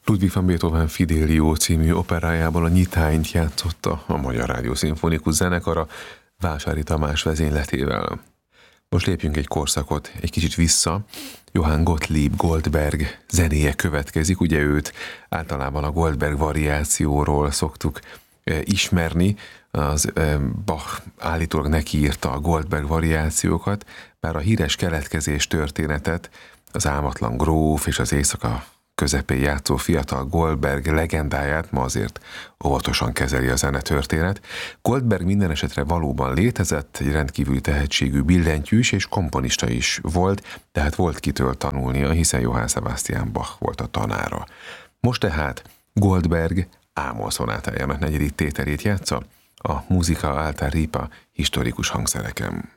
Ludwig van Beethoven Fidelio című operájában a nyitányt játszotta a Magyar Rádió Szimfonikus Zenekara Vásári Tamás vezényletével. Most lépjünk egy korszakot, egy kicsit vissza. Johann Gottlieb Goldberg zenéje következik, ugye őt általában a Goldberg variációról szoktuk ismerni, az Bach állítólag nekiírta a Goldberg variációkat, bár a híres keletkezés történetet, az álmatlan gróf és az éjszaka közepén játszó fiatal Goldberg legendáját ma azért óvatosan kezeli a zenetörténet. Goldberg minden esetre valóban létezett, egy rendkívüli tehetségű billentyűs és komponista is volt, tehát volt kitől tanulnia, hiszen Johann Sebastian Bach volt a tanára. Most tehát Goldberg Ámol szonátájának 4. tételét játsza a Musica Alta Ripa historikus hangszereken.